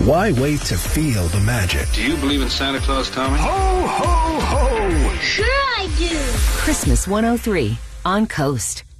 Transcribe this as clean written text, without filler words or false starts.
Why wait to feel the magic? Do you believe in Santa Claus, Tommy? Ho, ho, ho! Sure I do. Christmas 103 on Coast.